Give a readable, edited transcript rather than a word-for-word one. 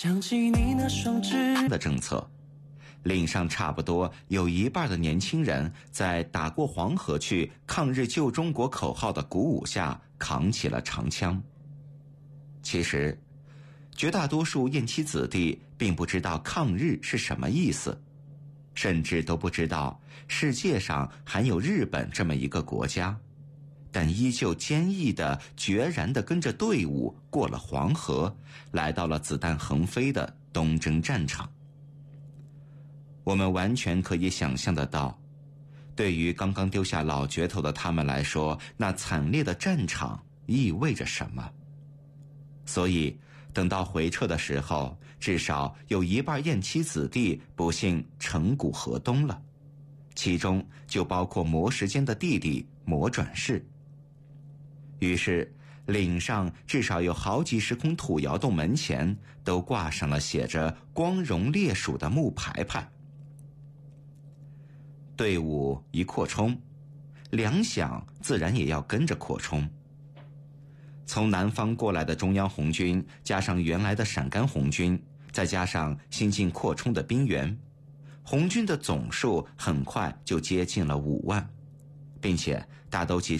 想起你那双指的政策，岭上差不多有一半的年轻人在打过黄河去抗日救中国口号的鼓舞下扛起了长枪。其实绝大多数燕妻子弟并不知道抗日是什么意思，甚至都不知道世界上还有日本这么一个国家，但依旧坚毅地决然地跟着队伍过了黄河，来到了子弹横飞的东征战场。我们完全可以想象得到，对于刚刚丢下老镢头的他们来说，那惨烈的战场意味着什么。所以等到回撤的时候，至少有一半燕妻子弟不幸成骨河东了，其中就包括魔时间的弟弟魔转世。于是岭上至少有好几十孔土窑洞门前都挂上了写着光荣烈属的木牌牌。队伍一扩充，粮饷自然也要跟着扩充。从南方过来的中央红军，加上原来的陕甘红军，再加上新近扩充的兵员，红军的总数很快就接近了5万，并且大都集中